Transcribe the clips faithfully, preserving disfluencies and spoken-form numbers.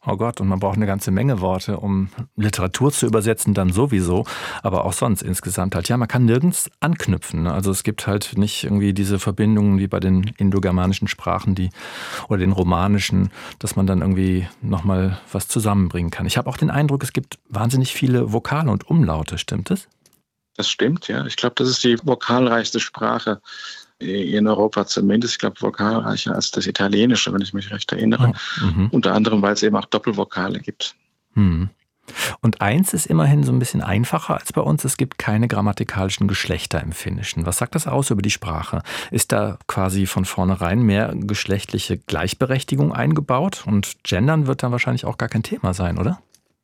Oh Gott, und man braucht eine ganze Menge Worte, um Literatur zu übersetzen, dann sowieso, aber auch sonst insgesamt halt. Ja, man kann nirgends anknüpfen, ne? Also es gibt halt nicht irgendwie diese Verbindungen wie bei den indogermanischen Sprachen, die oder den romanischen, dass man dann irgendwie nochmal was zusammenbringen kann. Ich habe auch den Eindruck, es gibt wahnsinnig viele Vokale und Umlaute, stimmt es? Das stimmt, ja. Ich glaube, das ist die vokalreichste Sprache in Europa zumindest. Ich glaube, vokalreicher als das Italienische, wenn ich mich recht erinnere. Oh, mhm. Unter anderem, weil es eben auch Doppelvokale gibt. Hm. Und eins ist immerhin so ein bisschen einfacher als bei uns. Es gibt keine grammatikalischen Geschlechter im Finnischen. Was sagt das aus über die Sprache? Ist da quasi von vornherein mehr geschlechtliche Gleichberechtigung eingebaut? Und Gendern wird dann wahrscheinlich auch gar kein Thema sein, oder?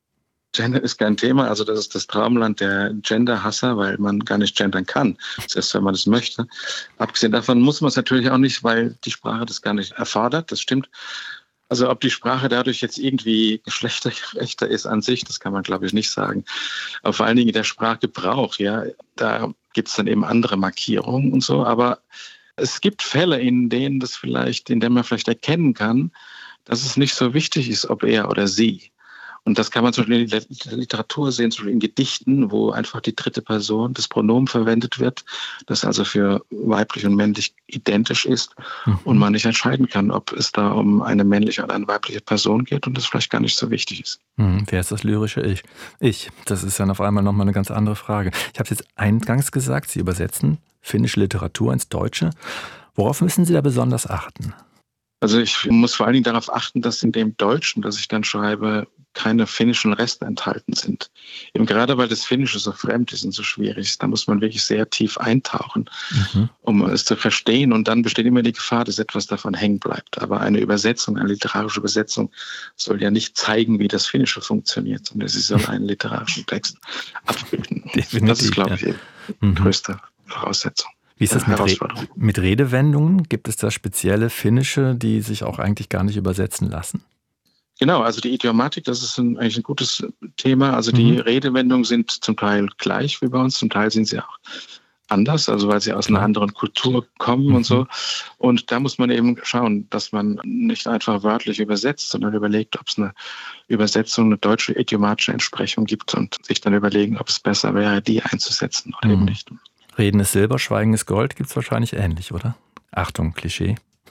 Gender ist kein Thema, also das ist das Traumland der Genderhasser, weil man gar nicht gendern kann, selbst wenn man das möchte. Abgesehen davon muss man es natürlich auch nicht, weil die Sprache das gar nicht erfordert, das stimmt. Also ob die Sprache dadurch jetzt irgendwie geschlechtergerechter ist an sich, das kann man, glaube ich, nicht sagen. Aber vor allen Dingen der Sprachgebrauch, ja, da gibt es dann eben andere Markierungen und so. Aber es gibt Fälle, in denen das vielleicht, in denen man vielleicht erkennen kann, dass es nicht so wichtig ist, ob er oder sie. Und das kann man zum Beispiel in der Literatur sehen, zum Beispiel in Gedichten, wo einfach die dritte Person des Pronomen verwendet wird, das also für weiblich und männlich identisch ist mhm. und man nicht entscheiden kann, ob es da um eine männliche oder eine weibliche Person geht und das vielleicht gar nicht so wichtig ist. Mhm. Wer ist das lyrische Ich? Ich. Das ist dann auf einmal nochmal eine ganz andere Frage. Ich habe es jetzt eingangs gesagt, Sie übersetzen finnische Literatur ins Deutsche. Worauf müssen Sie da besonders achten? Also ich muss vor allen Dingen darauf achten, dass in dem Deutschen, das ich dann schreibe, keine finnischen Reste enthalten sind. Eben gerade weil das Finnische so fremd ist und so schwierig ist, da muss man wirklich sehr tief eintauchen, mhm. um es zu verstehen. Und dann besteht immer die Gefahr, dass etwas davon hängen bleibt. Aber eine Übersetzung, eine literarische Übersetzung soll ja nicht zeigen, wie das Finnische funktioniert, sondern sie soll einen literarischen Text abbilden. Das ist, glaube ich, ja. die mhm. größte Voraussetzung. Wie ist das mit, Re- mit Redewendungen? Gibt es da spezielle finnische, die sich auch eigentlich gar nicht übersetzen lassen? Genau, also die Idiomatik, das ist ein, eigentlich ein gutes Thema. Also die mhm. Redewendungen sind zum Teil gleich wie bei uns, zum Teil sind sie auch anders, also weil sie aus einer anderen Kultur kommen mhm. und so. Und da muss man eben schauen, dass man nicht einfach wörtlich übersetzt, sondern überlegt, ob es eine Übersetzung, eine deutsche idiomatische Entsprechung gibt und sich dann überlegen, ob es besser wäre, die einzusetzen oder mhm. eben nicht. Reden ist Silber, Schweigen ist Gold, gibt es wahrscheinlich ähnlich, oder? Achtung, Klischee.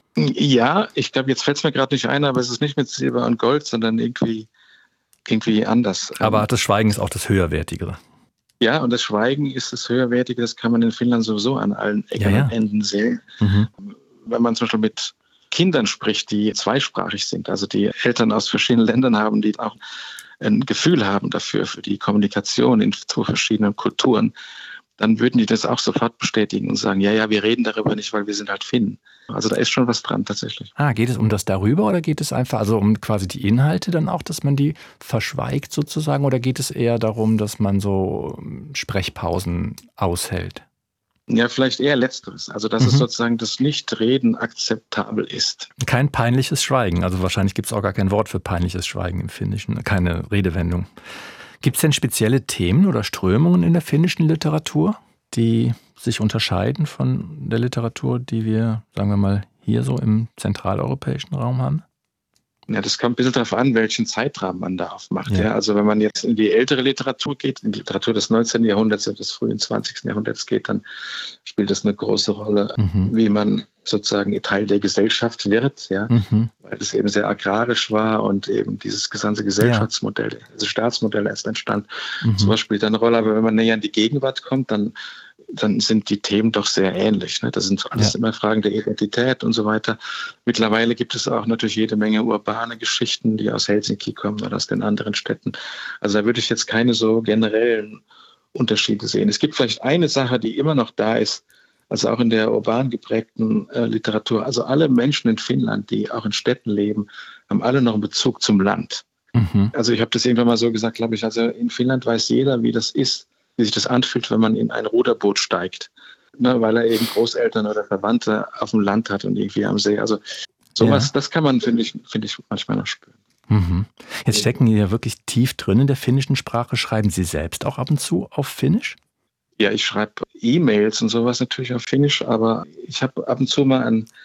Ja, ich glaube, jetzt fällt es mir gerade nicht ein, aber es ist nicht mit Silber und Gold, sondern irgendwie, irgendwie anders. Aber das Schweigen ist auch das Höherwertigere. Ja, und das Schweigen ist das Höherwertige, das kann man in Finnland sowieso an allen Ecken ja, ja. und Enden sehen. Mhm. Wenn man zum Beispiel mit Kindern spricht, die zweisprachig sind, also die Eltern aus verschiedenen Ländern haben, die auch ein Gefühl haben dafür, für die Kommunikation in zwei verschiedenen Kulturen, dann würden die das auch sofort bestätigen und sagen, ja, ja, wir reden darüber nicht, weil wir sind halt Finnen. Also da ist schon was dran tatsächlich. Ah, geht es um das darüber oder geht es einfach, also um quasi die Inhalte dann auch, dass man die verschweigt sozusagen, oder geht es eher darum, dass man so Sprechpausen aushält? Ja, vielleicht eher Letzteres. Also dass mhm. es sozusagen das Nichtreden akzeptabel ist. Kein peinliches Schweigen, also wahrscheinlich gibt es auch gar kein Wort für peinliches Schweigen im Finnischen, keine Redewendung. Gibt es denn spezielle Themen oder Strömungen in der finnischen Literatur, die sich unterscheiden von der Literatur, die wir, sagen wir mal, hier so im zentraleuropäischen Raum haben? Ja, das kommt ein bisschen darauf an, welchen Zeitrahmen man da aufmacht. Ja. Ja, also wenn man jetzt in die ältere Literatur geht, in die Literatur des neunzehnten Jahrhunderts oder des frühen zwanzigsten Jahrhunderts geht, dann spielt das eine große Rolle, mhm. wie man sozusagen Teil der Gesellschaft wird, ja, mhm. weil es eben sehr agrarisch war und eben dieses gesamte Gesellschaftsmodell, ja. also Staatsmodell erst entstand. Mhm. Sowas spielt eine Rolle, aber wenn man näher an die Gegenwart kommt, dann dann sind die Themen doch sehr ähnlich. Ne? Das sind alles ja. immer Fragen der Identität und so weiter. Mittlerweile gibt es auch natürlich jede Menge urbane Geschichten, die aus Helsinki kommen oder aus den anderen Städten. Also da würde ich jetzt keine so generellen Unterschiede sehen. Es gibt vielleicht eine Sache, die immer noch da ist, also auch in der urban geprägten äh, Literatur. Also alle Menschen in Finnland, die auch in Städten leben, haben alle noch einen Bezug zum Land. Mhm. Also ich habe das irgendwann mal so gesagt, glaube ich, also in Finnland weiß jeder, wie das ist, wie sich das anfühlt, wenn man in ein Ruderboot steigt, ne, weil er eben Großeltern oder Verwandte auf dem Land hat und irgendwie am See. Also sowas, ja. das kann man, finde ich, finde ich, manchmal noch spüren. Mhm. Jetzt stecken Sie ja wirklich tief drin in der finnischen Sprache. Schreiben Sie selbst auch ab und zu auf Finnisch? Ja, ich schreibe E-Mails und sowas natürlich auf Finnisch, aber ich habe ab und zu mal ein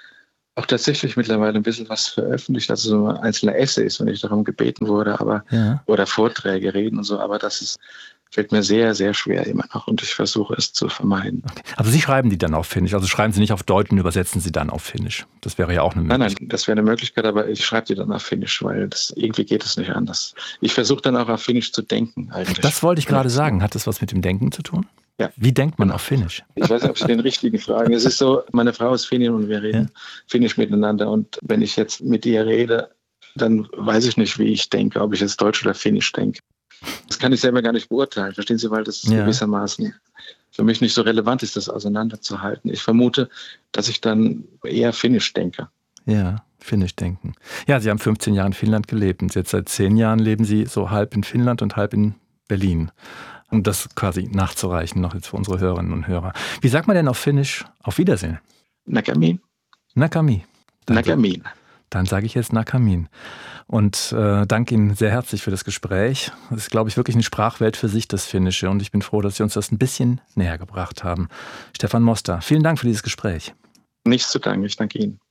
auch tatsächlich mittlerweile ein bisschen was veröffentlicht, also so einzelne Essays, wenn ich darum gebeten wurde, aber ja. oder Vorträge, Reden und so, aber das ist fällt mir sehr, sehr schwer immer noch und ich versuche es zu vermeiden. Okay. Aber Sie schreiben die dann auf Finnisch, also schreiben Sie nicht auf Deutsch und übersetzen Sie dann auf Finnisch. Das wäre ja auch eine Möglichkeit. Nein, nein, das wäre eine Möglichkeit, aber ich schreibe die dann auf Finnisch, weil das, irgendwie geht es nicht anders. Ich versuche dann auch auf Finnisch zu denken eigentlich. Das wollte ich gerade sagen. Hat das was mit dem Denken zu tun? Ja. Wie denkt man auf Finnisch? Ich weiß nicht, ob Sie den richtigen fragen. Es ist so, meine Frau ist Finnin und wir reden ja. Finnisch miteinander und wenn ich jetzt mit ihr rede, dann weiß ich nicht, wie ich denke, ob ich jetzt Deutsch oder Finnisch denke. Das kann ich selber gar nicht beurteilen, verstehen Sie, weil das ja. gewissermaßen für mich nicht so relevant ist, das auseinanderzuhalten. Ich vermute, dass ich dann eher Finnisch denke. Ja, Finnisch denken. Ja, Sie haben fünfzehn Jahre in Finnland gelebt und jetzt seit zehn Jahren leben Sie so halb in Finnland und halb in Berlin. Um das quasi nachzureichen, noch jetzt für unsere Hörerinnen und Hörer. Wie sagt man denn auf Finnisch auf Wiedersehen? Näkemiin. Näkemiin. Näkemiin. Dann sage ich jetzt Näkemiin. Und äh, danke Ihnen sehr herzlich für das Gespräch. Das ist, glaube ich, wirklich eine Sprachwelt für sich, das Finnische. Und ich bin froh, dass Sie uns das ein bisschen näher gebracht haben. Stefan Moster, vielen Dank für dieses Gespräch. Nichts zu danken, ich danke Ihnen.